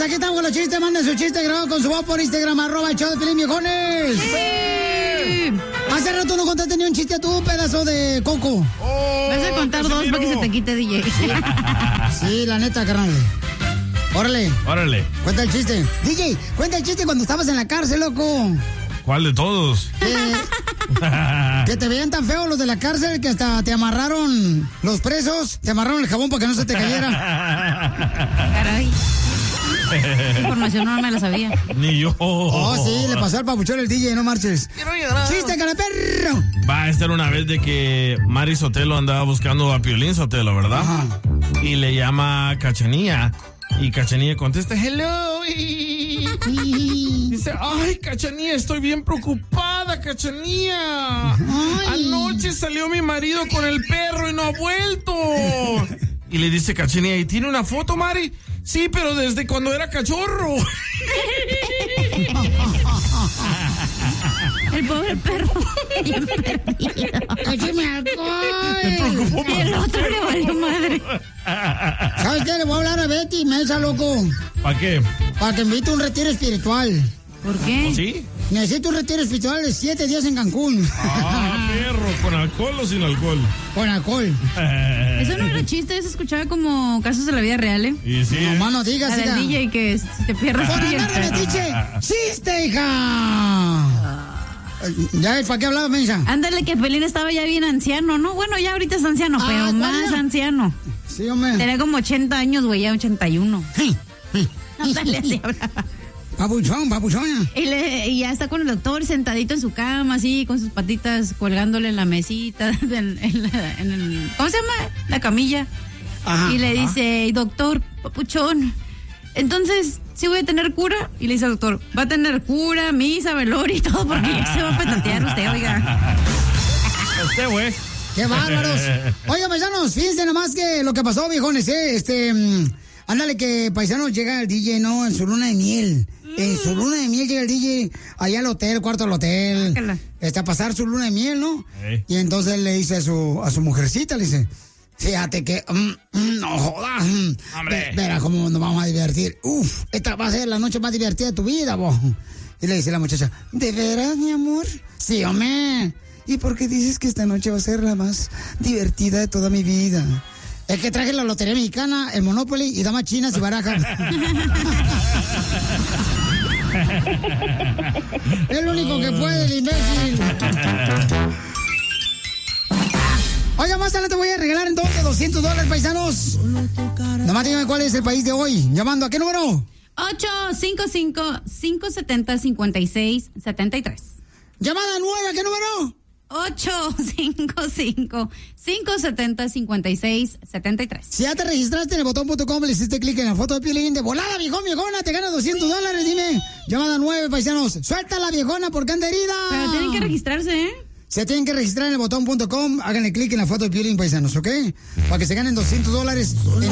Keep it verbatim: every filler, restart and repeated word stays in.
aquí estamos con los chistes. Manden su chiste grabado con su voz por Instagram, arroba el show de Piolín, viejones. ¡Sí! Hace rato no contaste ni un chiste a tu pedazo de coco. Oh, vas a contar dos para que se te quite, D J. Sí, la neta, carnal. Órale. Órale. Cuenta el chiste. D J, cuenta el chiste cuando estabas en la cárcel, loco. ¿Cuál de todos? Que, que te veían tan feos los de la cárcel que hasta te amarraron los presos, te amarraron el jabón para que no se te cayera. Caray. Esa información no me la sabía. Ni yo. Oh, sí, le pasó al papuchón el D J, no marches. ¡Chiste, cara perro! Va a estar una vez de que Mari Sotelo andaba buscando a Piolín Sotelo, ¿verdad? Ajá. Y le llama Cachanía. Y Cachanía contesta, hello. Dice, ay, Cachanía, estoy bien preocupada, Cachanía. Ay. Anoche salió mi marido con el perro y no ha vuelto. Y le dice Cachanía, ¿y tiene una foto, Mari? Sí, pero desde cuando era cachorro. El pobre perro. Bien perdido. ¡Écheme alcohol! Me preocupó Y el otro le valió madre. ¿Sabes qué? Le voy a hablar a Betty Mesa, loco. ¿Para qué? Para que invite un retiro espiritual. ¿Por qué? ¿Oh, sí? Necesito un retiro espiritual de siete días en Cancún. Ah, perro, ¿con alcohol o sin alcohol? Con alcohol. Eso no era chiste, eso escuchaba como casos de la vida real, ¿eh? Y sí. No, mano, digas, La del hija. D J que si te pierdes. ¡Por sí, andar de el- metiche! ¡Chiste, hija! Ya, ¿para qué hablaba, mensa? Ándale, que Pelín estaba ya bien anciano, ¿no? Bueno, ya ahorita es anciano, Ah, pero ¿cuál más era? anciano. Sí, hombre. Tenía como ochenta años, güey, ya ochenta y uno. Ándale, así hablaba. Papuchón, papuchona. Y, le- y ya está con el doctor sentadito en su cama, así, con sus patitas colgándole en la mesita, en, en la- en el, ¿cómo se llama? La camilla. Ajá. Y le dice, doctor, papuchón, entonces, ¿sí voy a tener cura? Y le dice al doctor, va a tener cura, misa, velorio y todo, porque ya se va a petatear usted, oiga. Usted, güey. ¡Qué bárbaros! Oiga, paisanos, fíjense nomás que lo que pasó, viejones, ¿eh? Este, mm, ándale que paisanos llega el D J, ¿no? En su luna de miel. En su luna de miel llega el D J allá al hotel, cuarto del hotel. Bácala. Está a pasar su luna de miel, ¿no? Ey. Y entonces le dice a su, a su mujercita, le dice, fíjate que, mm, mm, no jodas, mm, Hombre. ve- verá cómo nos vamos a divertir. Uf, esta va a ser la noche más divertida de tu vida, vos. Y le dice la muchacha, ¿de veras, mi amor? Sí, hombre. ¿Y por qué dices que esta noche va a ser la más divertida de toda mi vida? Es que traje la lotería mexicana, el Monopoly y damas chinas y barajas. Es lo único que puede, el imbécil. Oiga, más adelante voy a regalar entonces doscientos dólares, paisanos. Nomás dígame cuál es el país de hoy. ¿Llamando a qué número? ocho cinco cinco, cinco siete cero, cinco seis siete tres. Llamada nueve, ¿a qué número? ocho cinco cinco, cinco siete cero, cinco seis siete tres. Si ya te registraste en el botón punto com, le hiciste clic en la foto de Piolín, de volada, viejón, viejona, te ganas doscientos dólares, dime. Llamada nueve, paisanos. Suelta la viejona porque anda herida. Pero tienen que registrarse, ¿eh? Se tienen que registrar en el botón punto com, háganle clic en la foto de Piolín, paisanos, ¿ok? Para que se ganen doscientos dólares en